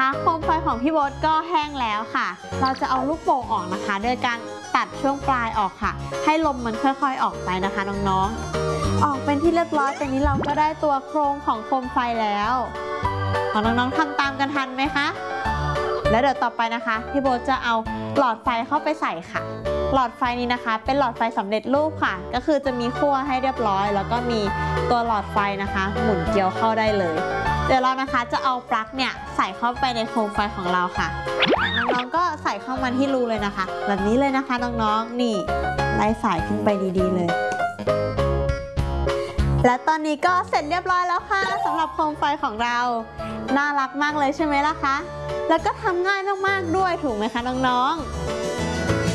นะคะโคมไฟของพี่โบ๊ทก็แห้งแล้วค่ะเราจะเอาลูกโป่งออกนะคะโดยการตัดช่วงปลายออกค่ะให้ลมมันค่อยๆออกไปนะคะน้องๆออกเป็นที่เรียบร้อยตอนนี้เราก็ได้ตัวโครงของโคมไฟแล้วน้องๆทำตามกันทันไหมคะแล้วเดี๋ยวต่อไปนะคะพี่โบ๊ทจะเอาหลอดไฟเข้าไปใส่ค่ะหลอดไฟนี้นะคะเป็นหลอดไฟสำเร็จรูปค่ะก็คือจะมีขั้วให้เรียบร้อยแล้วก็มีตัวหลอดไฟนะคะหมุนเกลียวเข้าได้เลยเดี๋ยวเรานะคะจะเอาปลั๊กเนี่ยใส่เข้าไปในโคมไฟของเราค่ะน้องๆก็ใส่เข้ามาที่รูเลยนะคะแบบนี้เลยนะคะน้องๆนี่ไล่สายขึ้นไปดีๆเลยและตอนนี้ก็เสร็จเรียบร้อยแล้วค่ะสำหรับโคมไฟของเราน่ารักมากเลยใช่ไหมล่ะคะแล้วก็ทำง่ายมากๆด้วยถูกไหมคะน้องๆ